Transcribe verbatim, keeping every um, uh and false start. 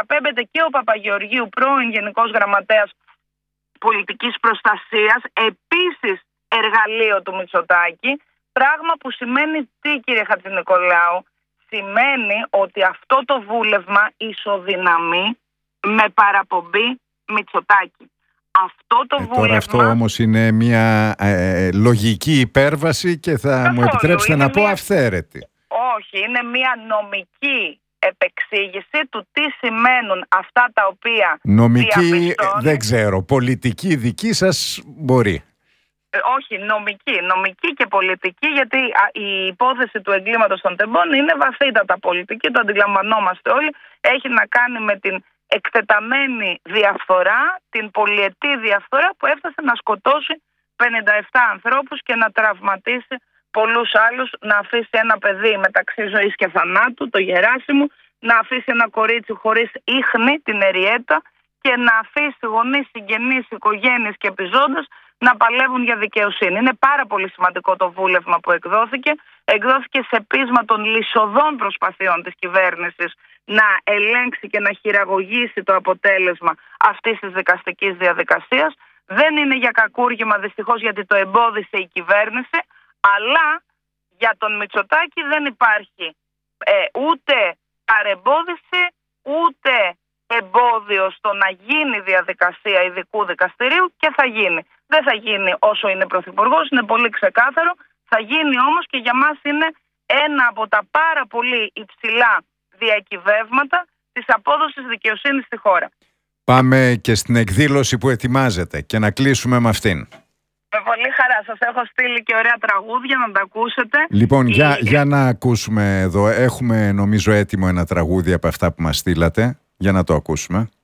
παραπέμπεται και ο Παπαγεωργίου, πρώην Γενικός Γραμματέας Πολιτικής Προστασίας, επίσης εργαλείο του Μητσοτάκη, πράγμα που σημαίνει τι, κύριε Χατζηνικολάου? Σημαίνει ότι αυτό το βούλευμα ισοδυναμεί με παραπομπή Μητσοτάκη. Αυτό το ε, βούλευμα... Τώρα αυτό όμως είναι μια ε, λογική υπέρβαση και θα καθόλου, μου επιτρέψετε να πω μια... αυθαίρετη. Όχι, είναι μια νομική επεξήγηση του τι σημαίνουν αυτά τα οποία νομική, διαπιστώνει. Δεν ξέρω, πολιτική δική σας μπορεί. Όχι, νομική, νομική και πολιτική, γιατί η υπόθεση του εγκλήματος των τεμπών είναι βαθύτατα πολιτική, το αντιλαμβανόμαστε όλοι. Έχει να κάνει με την εκτεταμένη διαφθορά, την πολυετή διαφθορά που έφτασε να σκοτώσει πενήντα επτά ανθρώπους και να τραυματίσει πολλούς άλλους, να αφήσει ένα παιδί μεταξύ ζωής και θανάτου, το Γεράσιμο, να αφήσει ένα κορίτσι χωρίς ίχνη, την Εριέτα, και να αφήσει γονείς, συγγενείς, οικογένειες και επιζώντες να παλεύουν για δικαιοσύνη. Είναι πάρα πολύ σημαντικό το βούλευμα που εκδόθηκε. Εκδόθηκε σε πείσμα των λυσοδών προσπαθειών της κυβέρνησης να ελέγξει και να χειραγωγήσει το αποτέλεσμα αυτής της δικαστικής διαδικασίας. Δεν είναι για κακούργημα δυστυχώς, γιατί το εμπόδισε η κυβέρνηση, αλλά για τον Μητσοτάκη δεν υπάρχει ε, ούτε παρεμπόδιση, ούτε εμπόδιο στο να γίνει διαδικασία ειδικού δικαστηρίου, και θα γίνει. Δεν θα γίνει όσο είναι πρωθυπουργός, είναι πολύ ξεκάθαρο. Θα γίνει όμως, και για μας είναι ένα από τα πάρα πολύ υψηλά διακυβεύματα της απόδοσης δικαιοσύνης στη χώρα. Πάμε και στην εκδήλωση που ετοιμάζετε και να κλείσουμε με αυτήν. Με πολύ χαρά. Σας έχω στείλει και ωραία τραγούδια να τα ακούσετε. Λοιπόν, η... για, για να ακούσουμε εδώ. Έχουμε νομίζω έτοιμο ένα τραγούδι από αυτά που μας στείλατε. Για να το ακούσουμε.